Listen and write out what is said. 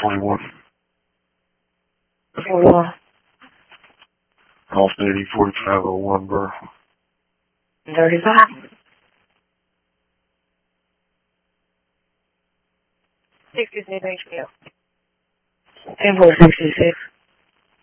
41. 41. Austin 4501, bro. 35. 66 HBO. 10-4-66.